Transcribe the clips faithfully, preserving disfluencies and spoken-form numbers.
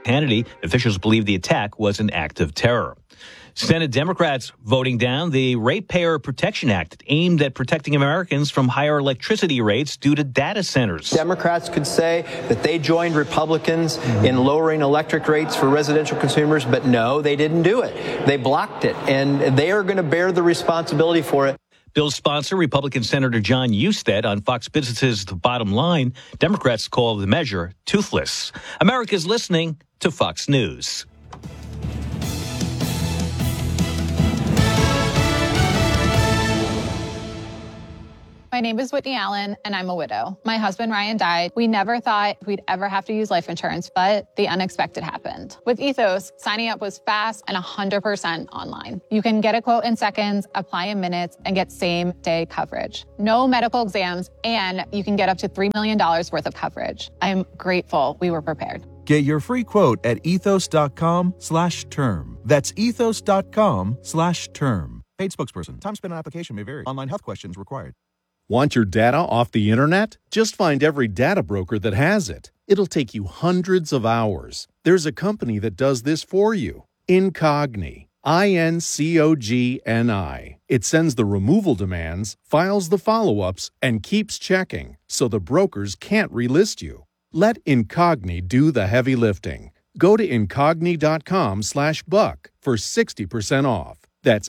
Hannity. Officials believe the attack was an act of terror. Senate Democrats voting down the Ratepayer Protection Act aimed at protecting Americans from higher electricity rates due to data centers. Democrats could say that they joined Republicans in lowering electric rates for residential consumers, but no, they didn't do it. They blocked it, and they are going to bear the responsibility for it. Bill's sponsor, Republican Senator John Husted, on Fox Business's The Bottom Line. Democrats call the measure toothless. America's listening to Fox News. My name is Whitney Allen, and I'm a widow. My husband, Ryan, died. We never thought we'd ever have to use life insurance, but the unexpected happened. With Ethos, signing up was fast and one hundred percent online. You can get a quote in seconds, apply in minutes, and get same-day coverage. No medical exams, and you can get up to three million dollars worth of coverage. I'm grateful we were prepared. Get your free quote at ethos.com slash term. That's ethos.com slash term. Paid spokesperson. Time spent on application may vary. Online health questions required. Want your data off the internet? Just find every data broker that has it. It'll take you hundreds of hours. There's a company that does this for you. Incogni. I N C O G N I. It sends the removal demands, files the follow-ups, and keeps checking, so the brokers can't relist you. Let Incogni do the heavy lifting. Go to incogni.com slash buck for sixty percent off. That's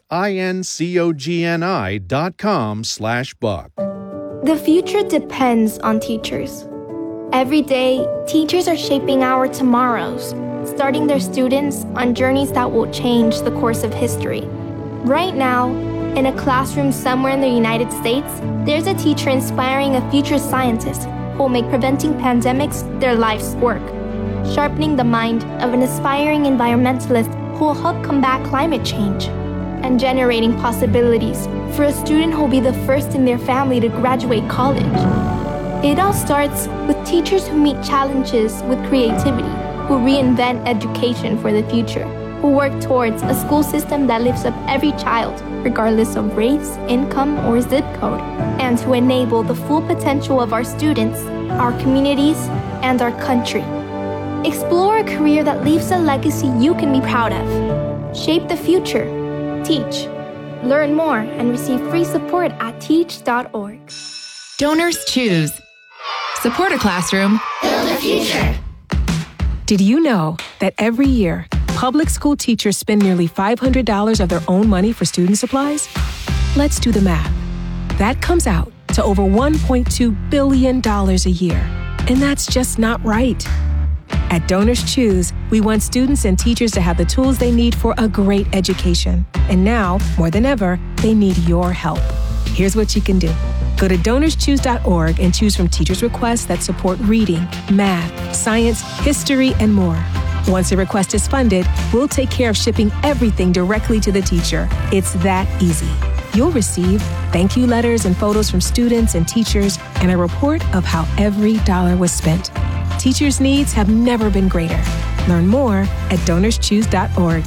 I-N-C-O-G-N-I dot com slash buck. The future depends on teachers. Every day, teachers are shaping our tomorrows, starting their students on journeys that will change the course of history. Right now, in a classroom somewhere in the United States, there's a teacher inspiring a future scientist who will make preventing pandemics their life's work, sharpening the mind of an aspiring environmentalist who will help combat climate change, and generating possibilities for a student who will be the first in their family to graduate college. It all starts with teachers who meet challenges with creativity, who reinvent education for the future, who work towards a school system that lifts up every child, regardless of race, income, or zip code, and who enable the full potential of our students, our communities, and our country. Explore a career that leaves a legacy you can be proud of. Shape the future. Teach. Learn more and receive free support at teach dot org. Donors choose. Support a classroom. Build a future. Did you know that every year, public school teachers spend nearly five hundred dollars of their own money for student supplies? Let's do the math. That comes out to over one point two billion dollars a year. And that's just not right. At Donors Choose, we want students and teachers to have the tools they need for a great education. And now, more than ever, they need your help. Here's what you can do. Go to donors choose dot org and choose from teachers' requests that support reading, math, science, history, and more. Once a request is funded, we'll take care of shipping everything directly to the teacher. It's that easy. You'll receive thank you letters and photos from students and teachers and a report of how every dollar was spent. Teachers' needs have never been greater. Learn more at donors choose dot org.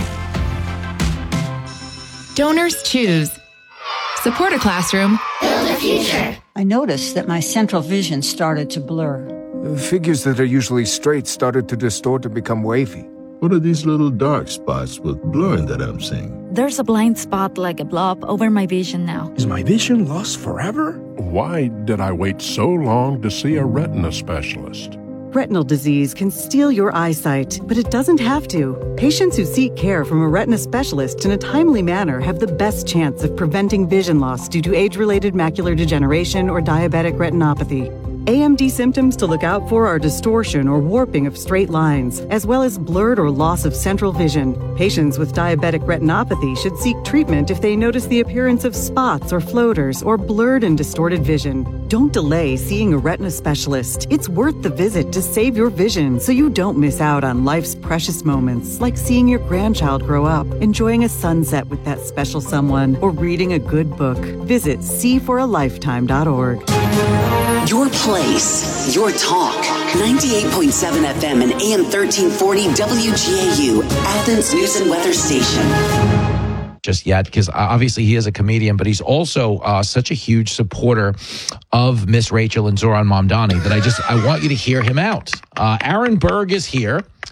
Donors Choose. Support a classroom. Build a future. I noticed that my central vision started to blur. Figures that are usually straight started to distort and become wavy. What are these little dark spots with blurring that I'm seeing? There's a blind spot like a blob over my vision now. Is my vision lost forever? Why did I wait so long to see a retina specialist? Retinal disease can steal your eyesight, but it doesn't have to. Patients who seek care from a retina specialist in a timely manner have the best chance of preventing vision loss due to age-related macular degeneration or diabetic retinopathy. A M D symptoms to look out for are distortion or warping of straight lines, as well as blurred or loss of central vision. Patients with diabetic retinopathy should seek treatment if they notice the appearance of spots or floaters or blurred and distorted vision. Don't delay seeing a retina specialist. It's worth the visit to save your vision so you don't miss out on life's precious moments, like seeing your grandchild grow up, enjoying a sunset with that special someone, or reading a good book. Visit see for a lifetime dot org. Your place, your talk. ninety-eight point seven F M and A M thirteen forty W G A U, Athens News and Weather Station. Just yet, because obviously he is a comedian, but he's also uh, such a huge supporter of Miss Rachel and Zohran Mamdani that I just, I want you to hear him out. Uh, Aaron Berg is here,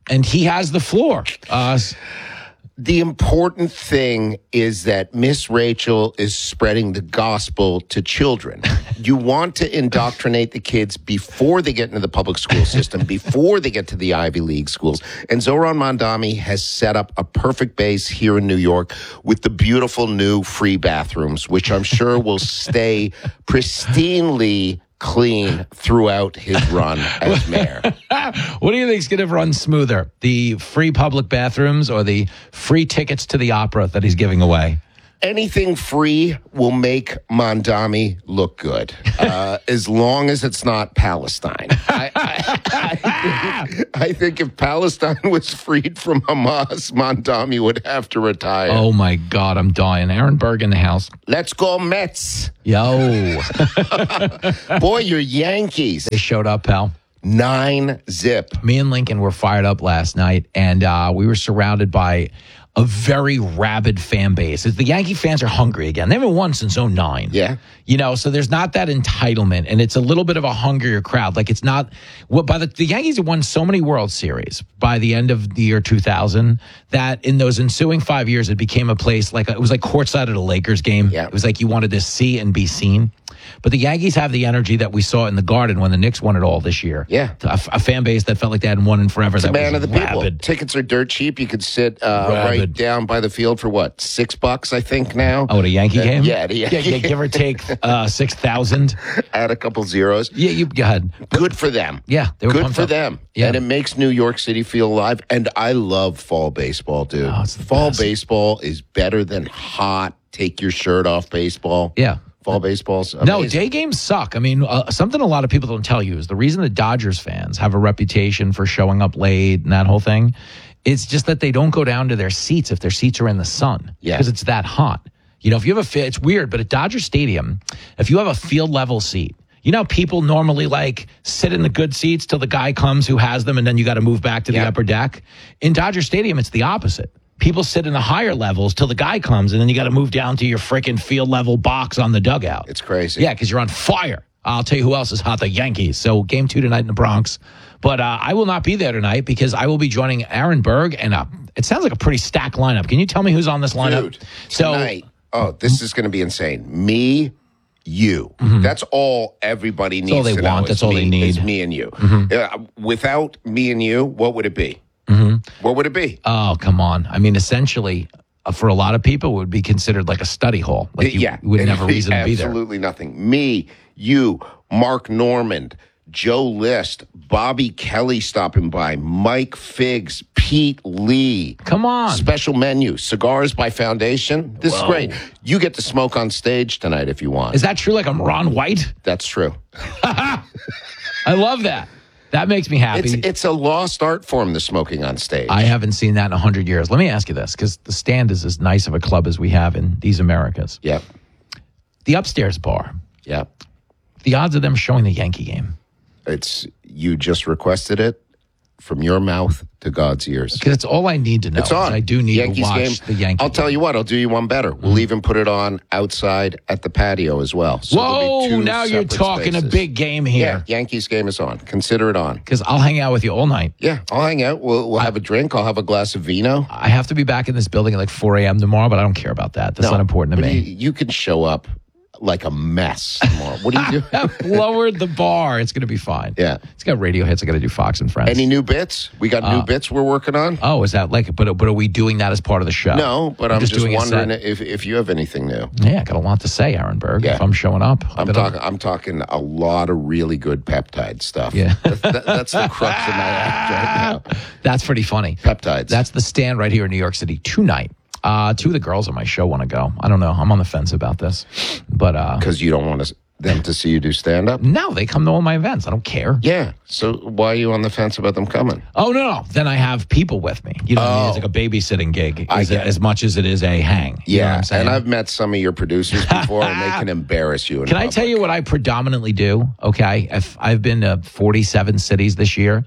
and he has the floor. Uh, The important thing is that Miss Rachel is spreading the gospel to children. You want to indoctrinate the kids before they get into the public school system, before they get to the Ivy League schools. And Zohran Mamdani has set up a perfect base here in New York with the beautiful new free bathrooms, which I'm sure will stay pristinely clean throughout his run as mayor. What do you think is going to run smoother, the free public bathrooms or the free tickets to the opera that he's giving away? Anything free will make Mamdani look good, uh, as long as it's not Palestine. I, I, I, think, I think if Palestine was freed from Hamas, Mamdani would have to retire. Oh, my God, I'm dying. Aaron Berg in the house. Let's go Mets. Yo. Boy, your Yankees. They showed up, pal. Nine zip. Me and Lincoln were fired up last night, and uh, we were surrounded by a very rabid fan base. The Yankee fans are hungry again. They haven't won since oh nine. Yeah. You know, so there's not that entitlement, and it's a little bit of a hungrier crowd. Like, it's not well, by the the Yankees have won so many World Series by the end of the year two thousand that in those ensuing five years, it became a place like it was like courtside at a Lakers game. Yeah. It was like you wanted to see and be seen. But the Yankees have the energy that we saw in the Garden when the Knicks won it all this year. Yeah. A, a fan base that felt like they hadn't won in forever. It's that a man was of the rabid. people. Tickets are dirt cheap. You could sit uh, right down by the field for what, six bucks, I think, now? Oh, at a Yankee uh, game? Yeah, at a Yankee yeah, yeah, give or take uh, six thousand. Add a couple zeros. Yeah, you go ahead. Good for them. Yeah, they were good pumped for up. them. Yeah. And it makes New York City feel alive. And I love fall baseball, dude. Oh, it's the fall best. baseball is better than hot, take your shirt off baseball. Yeah. Fall baseball's amazing. No, day games suck. I mean, uh, something a lot of people don't tell you is the reason the Dodgers fans have a reputation for showing up late and that whole thing. It's just that they don't go down to their seats if their seats are in the sun. Yeah. Because it's that hot. You know, if you have a fi- it's weird, but at Dodger Stadium, if you have a field level seat, you know, people normally like sit in the good seats till the guy comes who has them, and then you got to move back to the Yeah. upper deck. In Dodger Stadium, it's the opposite. People sit in the higher levels till the guy comes, and then you got to move down to your freaking field level box on the dugout. It's crazy. Yeah, because you're on fire. I'll tell you who else is hot, the Yankees. So game two tonight in the Bronx. But uh, I will not be there tonight because I will be joining Aaron Berg, and uh, it sounds like a pretty stacked lineup. Can you tell me who's on this lineup? Dude, so, tonight, oh, this is going to be insane. Me, you. Mhm. That's all everybody needs all they to want. know. That's is all me, they need. It's me and you. Mhm. Uh, without me and you, what would it be? Mm-hmm. What would it be? Oh, come on. I mean, essentially, uh, for a lot of people, it would be considered like a study hall. Like you, yeah. you wouldn't have a It'd be reason to be there. Absolutely nothing. Me, you, Mark Normand, Joe List, Bobby Kelly stopping by, Mike Figs, Pete Lee. Come on. Special menu, cigars by Foundation. This Whoa. is great. You get to smoke on stage tonight if you want. Is that true? Like I'm Ron White? That's true. I love that. That makes me happy. It's, it's a lost art form, the smoking on stage. I haven't seen that in a hundred years. Let me ask you this, because the Stand is as nice of a club as we have in these Americas. Yep. The upstairs bar. Yep. The odds of them showing the Yankee game. It's you just requested it from your mouth to God's ears. Because it's all I need to know. It's on. I do need Yankees to watch game. the Yankee I'll tell game. you what, I'll do you one better. We'll Mm. even put it on outside at the patio as well. So there'll be Whoa, two now you're separate talking a spaces. big game here. Yeah, Yankees game is on. Consider it on. Because I'll hang out with you all night. Yeah, I'll hang out. We'll, we'll have a drink. I'll have a glass of vino. I have to be back in this building at like four a.m. tomorrow, but I don't care about that. That's No, not important to but me. You, you can show up like a mess tomorrow. What do you do? I've lowered the bar. It's going to be fine. Yeah. It's got radio hits. I got to do Fox and Friends. Any new bits? We got new Uh, bits we're working on? Oh, is that like, but, but are we doing that as part of the show? No, but We're I'm just, doing a wondering set? if, if you have anything new. Yeah, I got a lot to say, Aaron Berg. Yeah. If I'm showing up, I'm But talking. I'm talking a lot of really good peptide stuff. Yeah. that, that- that's the crux of my act right now. That's pretty funny. Peptides. That's the Stand right here in New York City tonight. Uh, two of the girls on my show want to go. I don't know. I'm on the fence about this, but uh, Because you don't want us, them to see you do stand up. no, they come to all my events. I don't care. Yeah. So why are you on the fence about them coming? Oh no, no. Then I have people with me. You know, what I mean? It's like a babysitting gig, I as, get it. as much as it is a hang. You know what Yeah, I'm saying? and I've met some of your producers before, and they can embarrass you. In Can I public. tell you what I predominantly do? Okay, if I've been to forty-seven cities this year,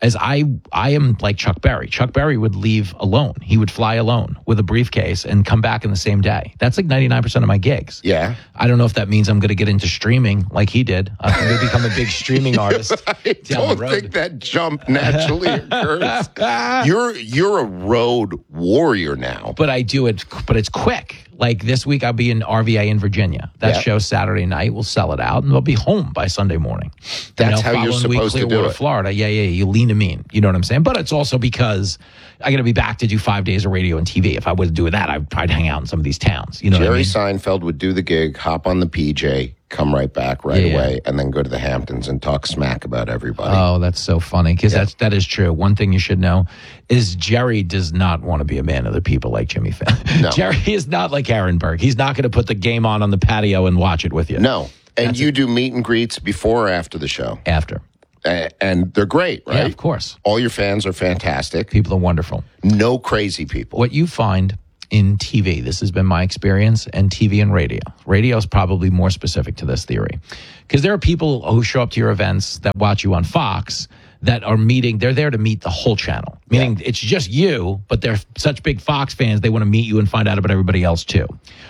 as I I am like Chuck Berry. Chuck Berry would leave alone. He would fly alone with a briefcase and come back in the same day. That's like ninety-nine percent of my gigs. Yeah. I don't know if that means I'm going to get into streaming like he did. I'm going to become a big streaming artist. I don't think that jump naturally occurs. You're you're a road warrior now. But I do it, but it's quick. Like this week, I'll be in R V A in Virginia. That Yeah. show Saturday night. We'll sell it out, and we'll be home by Sunday morning. That's how you're following week, supposed to do Clearwater, it. Florida. Yeah, yeah. You lean to mean. You know what I'm saying? But it's also because I got to be back to do five days of radio and T V. If I was doing that, I'd probably hang out in some of these towns. You know Jerry what I mean? Seinfeld would do the gig, hop on the P J, come right back right Yeah. away, and then go to the Hamptons and talk smack about everybody. Oh, that's so funny because that's that is true. One thing you should know is Jerry does not want to be a man of the people like Jimmy Fallon. No. Jerry is not like Aaron Berg. He's not going to put the game on on the patio and watch it with you. No. And you do meet and greets before or after the show? After. A- and they're great, right? Yeah, of course. All your fans are fantastic. People are wonderful. No crazy people. What you find in T V, this has been my experience, and T V and radio. Radio is probably more specific to this theory. Because there are people who show up to your events that watch you on Fox that are meeting, they're there to meet the whole channel. Meaning it's just you, but they're such big Fox fans, they want to meet you and find out about everybody else too.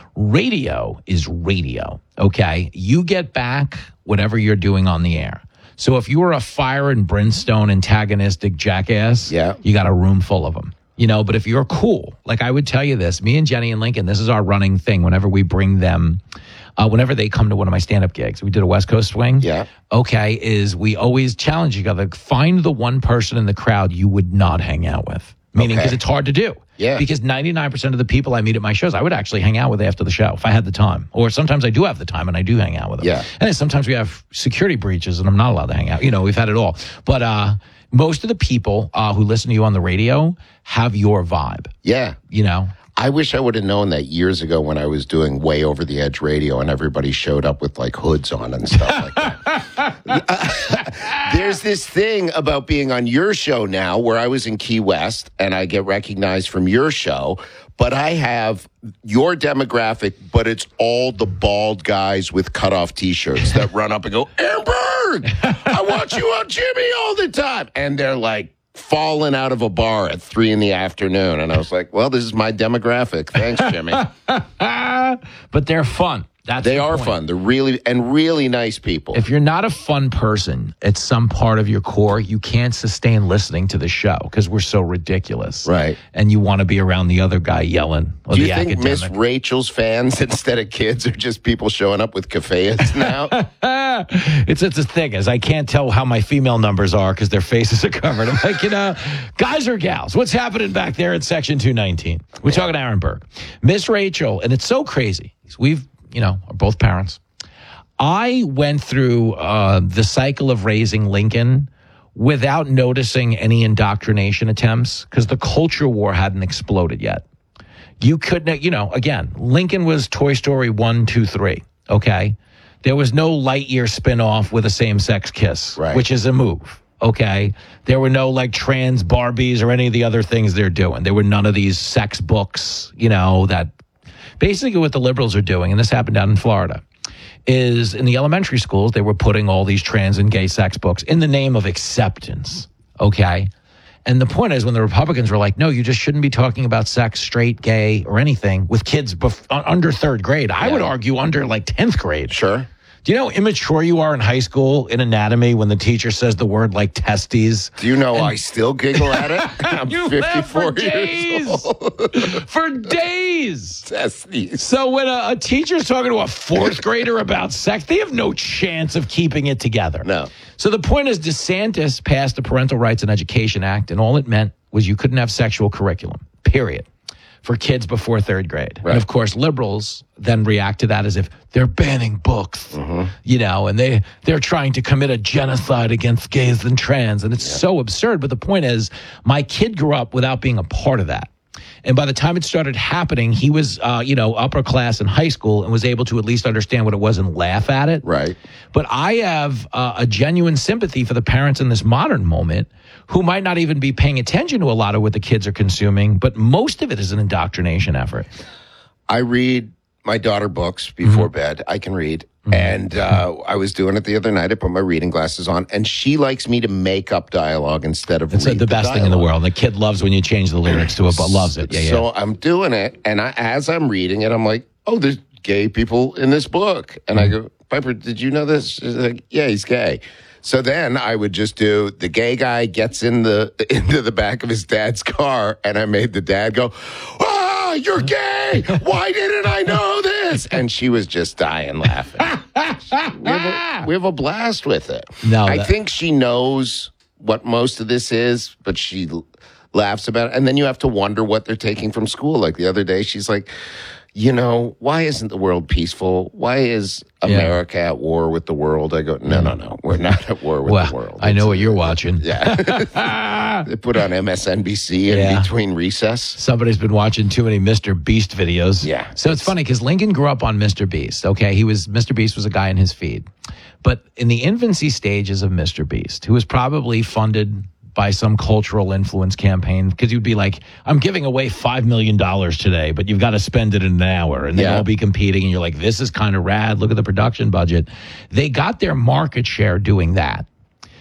Radio is radio, okay? You get back whatever you're doing on the air. So if you were a fire and brimstone antagonistic jackass, yeah. you got a room full of them. You know, but if you're cool, like I would tell you this, me and Jenny and Lincoln, this is our running thing whenever we bring them, uh, whenever they come to one of my stand-up gigs. We did a West Coast swing. Yeah. Okay, is we always challenge each other. Find the one person in the crowd you would not hang out with. Meaning, because Okay. it's hard to do. Yeah. Because ninety-nine percent of the people I meet at my shows, I would actually hang out with after the show if I had the time. Or sometimes I do have the time and I do hang out with them. Yeah. And then sometimes we have security breaches and I'm not allowed to hang out. You know, we've had it all. But uh, most of the people uh, who listen to you on the radio have your vibe. Yeah. You know? I wish I would have known that years ago when I was doing Way Over the Edge radio and everybody showed up with like hoods on and stuff like that. There's this thing about being on your show now where I was in Key West and I get recognized from your show, but I have your demographic, but it's all the bald guys with cutoff T-shirts that run up and go, Aaron Berg, I watch you on Jimmy all the time. And they're like, fallen out of a bar at three in the afternoon. And I was like, well, this is my demographic. Thanks, Jimmy. But they're fun. That's they the are point. fun. They're really, and really nice people. If you're not a fun person at some part of your core, you can't sustain listening to the show because we're so ridiculous. Right. And you want to be around the other guy yelling. Or Do you the think academic. Miss Rachel's fans instead of kids are just people showing up with cafes now? it's it's a thing is I can't tell how my female numbers are because their faces are covered. I'm like, you know, guys or gals, what's happening back there in section two nineteen? We're talking Aaron Berg. Miss Rachel, and it's so crazy. We've, you know, are both parents. I went through uh, the cycle of raising Lincoln without noticing any indoctrination attempts because the culture war hadn't exploded yet. You couldn't, you know, again, Lincoln was Toy Story one, two, three, okay? There was no Lightyear spinoff with a same-sex kiss, Right. which is a move, okay? There were no, like, trans Barbies or any of the other things they're doing. There were none of these sex books, you know, that basically what the liberals are doing, and this happened down in Florida, is in the elementary schools, they were putting all these trans and gay sex books in the name of acceptance, okay? And the point is when the Republicans were like, no, you just shouldn't be talking about sex, straight, gay, or anything with kids bef- under third grade. I Yeah. would argue under like tenth grade. Sure. Do you know how immature you are in high school in anatomy when the teacher says the word like testes? Do you know I still giggle at it? I'm You laugh for fifty-four years days. old. For days. Testes. So when a, a teacher's talking to a fourth grader about sex, they have no chance of keeping it together. No. So the point is DeSantis passed the Parental Rights and Education Act, and all it meant was you couldn't have sexual curriculum, period, for kids before third grade. Right. And of course, liberals then react to that as if they're banning books, Mm-hmm. you know, and they, they're trying to commit a genocide against gays and trans. And it's so absurd. But the point is, my kid grew up without being a part of that. And by the time it started happening, he was, uh, you know, upper class in high school and was able to at least understand what it was and laugh at it. Right. But I have uh, a genuine sympathy for the parents in this modern moment who might not even be paying attention to a lot of what the kids are consuming, but most of it is an indoctrination effort. I read my daughter books before Mm-hmm. bed. I can read. Mm-hmm. And uh, I was doing it the other night. I put my reading glasses on, and she likes me to make up dialogue instead of It's read the best the thing in the dialogue. world. The kid loves when you change the lyrics to it, but loves it. Yeah, yeah. So I'm doing it, and I, as I'm reading it, I'm like, oh, there's gay people in this book. And I go, Piper, did you know this? She's like, yeah, he's gay. So then I would just do the gay guy gets in the into the back of his dad's car, and I made the dad go, ah, you're gay. Why didn't I know this? And she was just dying laughing. we, have a, we have a blast with it. No, I that- think she knows what most of this is, but she l- laughs about it. And then you have to wonder what they're taking from school. Like the other day, she's like, you know, why isn't the world peaceful? Why is America yeah. at war with the world? I go, no, no, no. We're not at war with well, the world. I know what you're watching. Yeah. They put on M S N B C in Yeah. between recess. Somebody's been watching too many Mister Beast videos. Yeah. So it's funny because Lincoln grew up on Mister Beast. Okay. He was, Mister Beast was a guy in his feed. But in the infancy stages of Mister Beast, who was probably funded by some cultural influence campaign, because you'd be like, I'm giving away five million dollars today, but you've got to spend it in an hour. And they'd Yeah. all be competing. And you're like, this is kind of rad. Look at the production budget. They got their market share doing that.